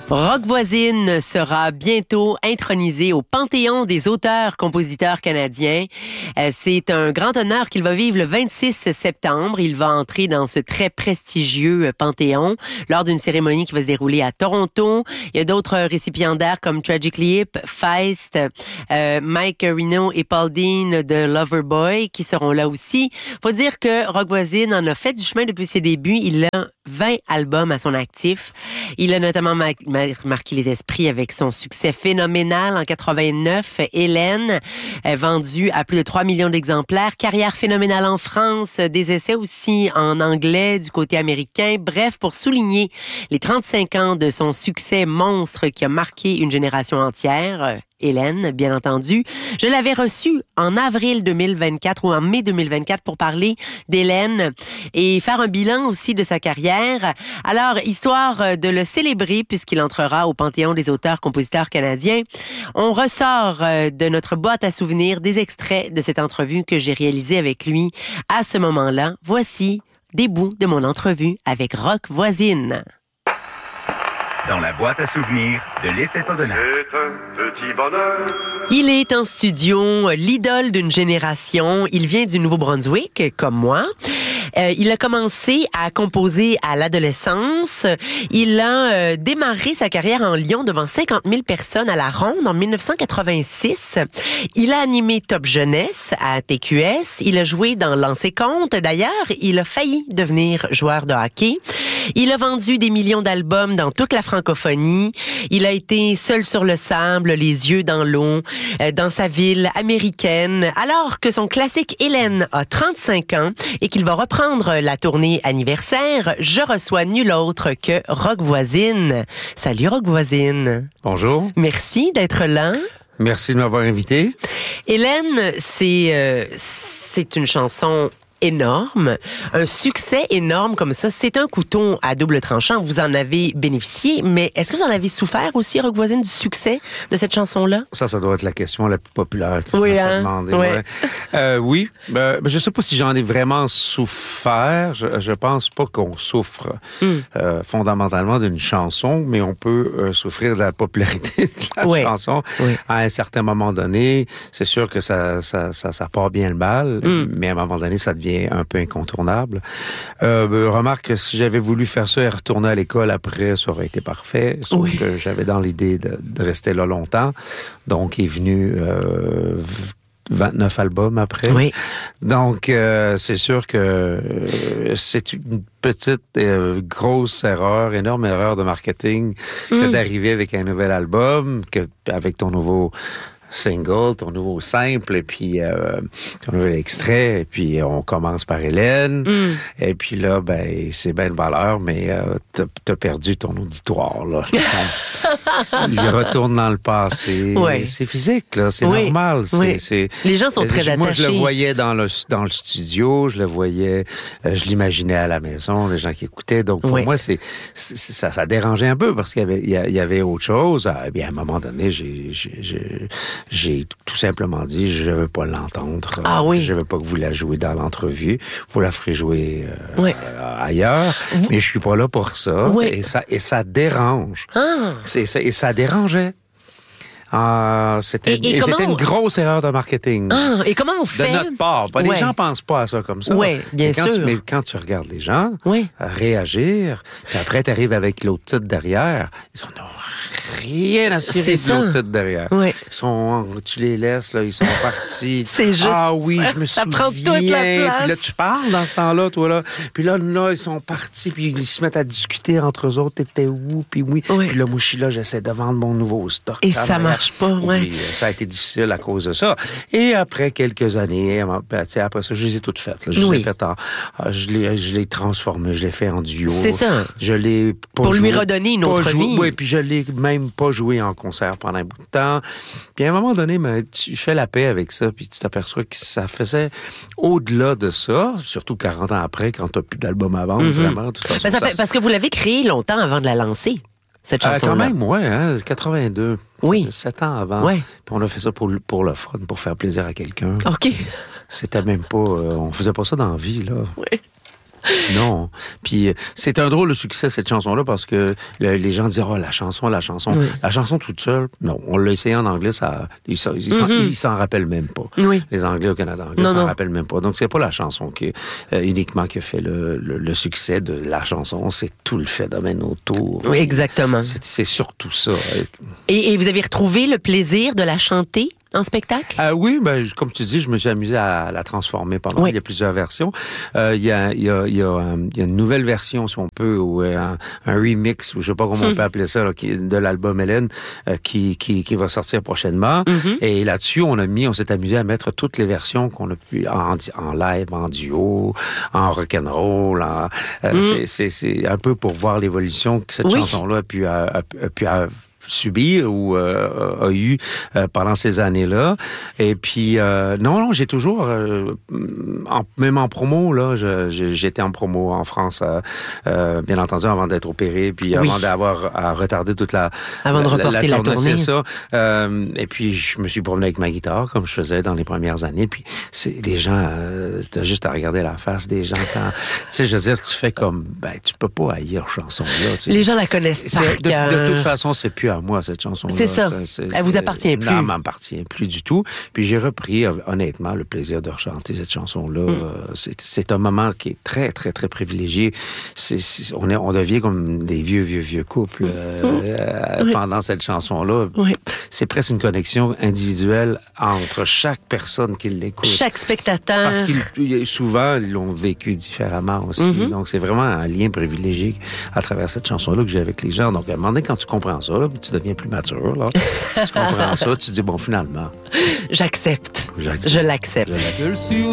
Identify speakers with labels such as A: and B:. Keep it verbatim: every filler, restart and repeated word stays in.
A: Rock Voisine sera bientôt intronisé au Panthéon des auteurs-compositeurs canadiens. Euh, c'est un grand honneur qu'il va vivre le vingt-six septembre. Il va entrer dans ce très prestigieux Panthéon lors d'une cérémonie qui va se dérouler à Toronto. Il y a d'autres récipiendaires comme Tragically Hip, Feist, euh, Mike Reno et Paul Dean de Loverboy qui seront là aussi. Faut dire que Rock Voisine en a fait du chemin depuis ses débuts. Il a vingt albums à son actif. Il a notamment ma- ma- marqué les esprits avec son succès phénoménal en quatre-vingt-neuf, Hélène, euh, vendu à plus de trois millions d'exemplaires. Carrière phénoménale en France, des essais aussi en anglais du côté américain. Bref, pour souligner les trente-cinq ans de son succès monstre qui a marqué une génération entière, euh, Hélène, bien entendu. Je l'avais reçue en avril deux mille vingt-quatre ou en mai deux mille vingt-quatre pour parler d'Hélène et faire un bilan aussi de sa carrière. Alors, histoire de le célébrer puisqu'il entrera au Panthéon des auteurs-compositeurs canadiens, on ressort de notre boîte à souvenirs des extraits de cette entrevue que j'ai réalisée avec lui à ce moment-là. Voici des bouts de mon entrevue avec Rock Voisine.
B: Dans la boîte à souvenirs de l'effet Pogona.
C: C'est un petit bonheur.
A: Il est en studio, l'idole d'une génération. Il vient du Nouveau-Brunswick, comme moi. Euh, il a commencé à composer à l'adolescence. Il a euh, démarré sa carrière en Lyon devant cinquante mille personnes à la Ronde en dix-neuf cent quatre-vingt-six. Il a animé Top Jeunesse à T Q S. Il a joué dans Lancer Compte. D'ailleurs, il a failli devenir joueur de hockey. Il a vendu des millions d'albums dans toute la francophonie. Il a été seul sur le sable, les yeux dans l'eau, euh, dans sa ville américaine. Alors que son classique Hélène a trente-cinq ans et qu'il va reprendre la tournée anniversaire, je reçois nul autre que Rock Voisine. Salut Rock Voisine.
D: Bonjour.
A: Merci d'être là.
D: Merci de m'avoir invité.
A: Hélène, c'est euh, c'est une chanson énorme, un succès énorme comme ça. C'est un couteau à double tranchant. Vous en avez bénéficié, mais est-ce que vous en avez souffert aussi, Rock Voisine, du succès de cette chanson-là?
D: Ça, ça doit être la question la plus populaire que
A: oui,
D: je me
A: hein?
D: fais demander.
A: Ouais.
D: Ouais. Euh, oui, ben, ben, je sais pas si j'en ai vraiment souffert. Je, je pense pas qu'on souffre mm. euh, fondamentalement d'une chanson, mais on peut euh, souffrir de la popularité de la
A: ouais.
D: chanson.
A: Ouais.
D: À un certain moment donné, c'est sûr que ça, ça, ça, ça part bien le bal, mm. mais à un moment donné, ça devient un peu incontournable. Euh, ben, remarque que si j'avais voulu faire ça et retourner à l'école après, ça aurait été parfait. Sauf
A: oui.
D: que j'avais dans l'idée de, de rester là longtemps. Donc, est venu euh, vingt-neuf albums après.
A: Oui.
D: Donc, euh, c'est sûr que euh, c'est une petite, euh, grosse erreur, énorme erreur de marketing que mm. d'arriver avec un nouvel album, que avec ton nouveau single, ton nouveau simple, et puis euh, ton nouvel extrait, et puis on commence par Hélène, mm. et puis là, ben, c'est bien de valeur, mais euh, t'as, t'as perdu ton auditoire, là. Il retourne dans le passé.
A: Ouais.
D: C'est physique, là, c'est
A: oui.
D: normal. C'est,
A: oui.
D: c'est,
A: Les gens sont très
D: je,
A: attachés.
D: Moi, je le voyais dans le, dans le studio, je le voyais, euh, je l'imaginais à la maison, les gens qui écoutaient, donc pour
A: oui.
D: moi, c'est, c'est, ça, ça dérangeait un peu, parce qu'il y avait, il y, a, il y avait autre chose. Eh bien, à un moment donné, j'ai, j'ai, j'ai j'ai tout simplement dit, je veux pas l'entendre.
A: Ah oui.
D: Je veux pas que vous la jouez dans l'entrevue. Vous la ferez jouer euh,
A: oui.
D: euh, ailleurs. Vous... Mais je suis pas là pour ça.
A: Oui.
D: Et ça, et ça dérange.
A: Ah.
D: C'est, ça, et ça dérangeait. Euh, c'était,
A: et, et
D: c'était
A: on...
D: une grosse erreur de marketing.
A: Ah, et comment on fait?
D: De notre part. Ben,
A: ouais.
D: Les gens pensent pas à ça comme ça.
A: Oui, bien
D: mais quand
A: sûr.
D: Tu, mais quand tu regardes les gens
A: oui.
D: réagir, puis après tu arrives avec l'autre titre derrière, ils sont rien à cirer de l'autre titre derrière.
A: Oui.
D: Ils sont, tu les laisses, là, ils sont partis.
A: C'est juste
D: Ah oui,
A: ça.
D: je me
A: ça
D: souviens.
A: prend toute la place.
D: Puis là, tu parles dans ce temps-là, toi, là. Puis là, là, ils sont partis, puis ils se mettent à discuter entre eux autres. T'étais où? Puis oui.
A: oui.
D: Puis là, moi, je suis là, j'essaie de vendre mon nouveau stock.
A: Et ça, ça marche pas, oui.
D: Ça a été difficile à cause de ça. Et après quelques années, ben, après ça, je les ai toutes faites. Là. Je
A: oui.
D: les ai faites en, je les, je les transformées, je les fait en duo.
A: C'est ça.
D: Je l'ai pas
A: Pour
D: joué,
A: lui redonner une autre
D: joué,
A: vie.
D: Oui, puis je l'ai même pas joué en concert pendant un bout de temps. Puis à un moment donné, ben, tu fais la paix avec ça, puis tu t'aperçois que ça faisait au-delà de ça, surtout quarante ans après, quand t'as plus d'album à vendre, mm-hmm. vraiment. De toute façon,
A: ben, ça
D: ça,
A: fait, parce que vous l'avez créé longtemps avant de la lancer. Cette chanson-là.
D: Euh, quand même, ouais, hein, quatre-vingt-deux.
A: Oui.
D: Sept ans avant.
A: Ouais.
D: Puis on a fait ça pour, pour le fun, pour faire plaisir à quelqu'un.
A: OK.
D: C'était même pas... Euh, on faisait pas ça dans la vie, là.
A: Oui.
D: Non. Puis c'est un drôle de succès, cette chanson-là, parce que le, les gens disent « Oh, la chanson, la chanson. Oui. » La chanson toute seule, non. On l'a essayé en anglais, ça, ils s'en, ils s'en, mm-hmm. ils s'en rappellent même pas.
A: Oui.
D: Les Anglais au Canada anglais,
A: non,
D: s'en
A: non.
D: rappellent même pas. Donc, c'est pas la chanson qui, euh, uniquement qui a fait le, le, le succès de la chanson, c'est tout le phénomène autour.
A: Oui, exactement.
D: C'est, c'est surtout ça.
A: Et, et vous avez retrouvé le plaisir de la chanter en spectacle?
D: Euh, oui, ben, comme tu dis, je me suis amusé à la transformer pendant. Oui. Il y a plusieurs versions. Euh, il y a, il y a, il y a, um, il y a une nouvelle version, si on peut, ou un, un remix, ou je sais pas comment hum. on peut appeler ça, là, qui, de l'album Hélène, euh, qui, qui, qui va sortir prochainement. Mm-hmm. Et là-dessus, on a mis, on s'est amusé à mettre toutes les versions qu'on a pu, en, en live, en duo, en rock'n'roll, en, euh, mm. c'est, c'est, c'est un peu pour voir l'évolution que cette oui. chanson-là a pu, a, a, a pu a, subir ou euh, a eu euh, pendant ces années-là. Et puis, euh, non, non, j'ai toujours, euh, en, même en promo, là, je, je, j'étais en promo en France, euh, euh, bien entendu, avant d'être opéré, puis oui. avant d'avoir à retarder toute la...
A: Avant de
D: la,
A: reporter la, la, la tournée.
D: C'est ça. Euh, et puis, je me suis promené avec ma guitare, comme je faisais dans les premières années. Puis, c'est les gens, euh, t'as juste à regarder la face des gens quand... Tu sais, je veux dire, tu fais comme... Ben, tu peux pas haïr chanson-là. Tu sais.
A: Les gens la connaissent par cœur.
D: De, de toute façon, c'est plus à moi, cette chanson-là.
A: C'est ça. C'est, c'est, Elle vous appartient plus.
D: Non, elle m'appartient plus du tout. Puis j'ai repris, honnêtement, le plaisir de rechanter cette chanson-là. Mm. Euh, c'est, c'est un moment qui est très, très, très privilégié. C'est, c'est, on, est, on devient comme des vieux, vieux, vieux couples euh, mm. euh, pendant cette chanson-là.
A: Oui.
D: C'est presque une connexion individuelle entre chaque personne qui l'écoute.
A: Chaque spectateur.
D: Parce qu'ils, souvent, ils l'ont vécu différemment aussi. Mm-hmm. Donc, c'est vraiment un lien privilégié à travers cette chanson-là que j'ai avec les gens. Donc, à un moment donné, quand tu comprends ça, là, tu deviens plus mature, là. Tu comprends ça, tu te dis, bon, finalement.
A: J'accepte.
D: J'accepte.
A: Je l'accepte.
D: Je l'accepte.